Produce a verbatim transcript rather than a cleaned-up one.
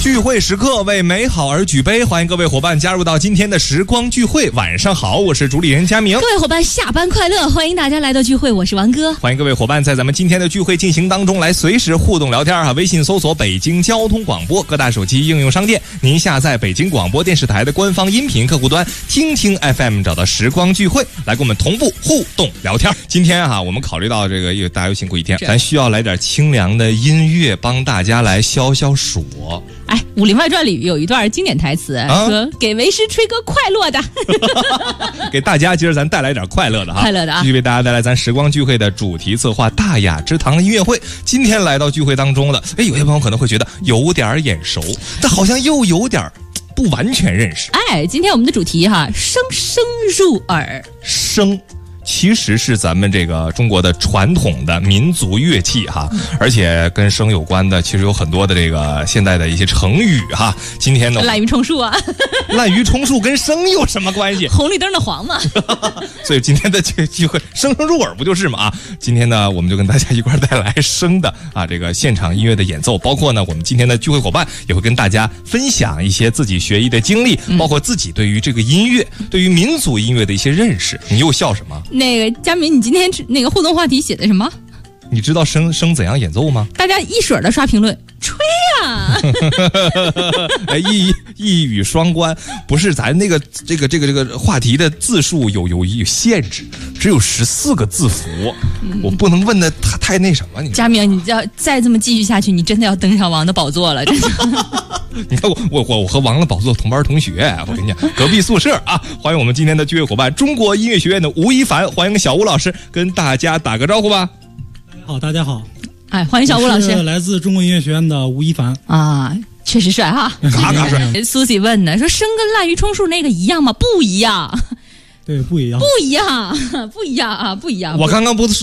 聚会时刻，为美好而举杯，欢迎各位伙伴加入到今天的时光聚会。晚上好，我是主理人佳明。 各位伙伴下班快乐，欢迎大家来到聚会，我是王哥。 欢迎各位伙伴在咱们今天的聚会进行当中来随时互动聊天哈。微信搜索北京交通广播，各大手机应用商店您下载北京广播电视台的官方音频客户端，听听 F M， 找到时光聚会来跟我们同步互动聊天。今天哈，我们考虑到这个大家又辛苦一天，咱需要来点清凉的音乐，帮大家来消消暑。 哎，《武林外传》里有一段经典台词，啊、说给为师吹个快乐的， 给大家今儿咱带来点快乐的哈， 快乐的啊！ 继续为大家带来咱时光聚会的主题策划大雅之堂的音乐会。今天来到聚会当中的，哎，有些朋友可能会觉得有点眼熟，但好像又有点不完全认识。 哎，今天我们的主题哈，声声入耳， 声。其实是咱们这个中国的传统的民族乐器哈，而且跟声有关的，其实有很多的这个现在的一些成语哈。今天呢， 滥竽充数啊， 滥竽充数跟声有什么关系？ 红绿灯的黄嘛。 所以今天的这个聚会，声声入耳不就是嘛啊？今天呢，我们就跟大家一块带来声的啊这个现场音乐的演奏，包括呢，我们今天的聚会伙伴也会跟大家分享一些自己学艺的经历， 嗯、 包括自己对于这个音乐、对于民族音乐的一些认识。你又笑什么？ 那个佳明，你今天那个互动话题写的什么？ 你知道声声怎样演奏吗？ 大家一水的刷评论，吹啊！ 哎，一一语双关，不是咱那个这个这个这个话题的字数有有有限制，只有十四个字符，嗯、我不能问的太太那什么。你佳明，你要再这么继续下去，你真的要登上王的宝座了，真的。 你看我我我我和王的宝座同班同学，我跟你讲，隔壁宿舍啊！欢迎我们今天的聚会伙伴，中国音乐学院的吴一凡，欢迎小吴老师跟大家打个招呼吧。 好，大家好， 哎，欢迎小吴老师， 来自中国音乐学院的吴一凡啊，确实帅哈， 嘎嘎帅。 苏西问呢，说声跟滥竽充数那个一样吗？不一样， 对，不一样， 不一样，不一样啊，不一样。 我刚刚不是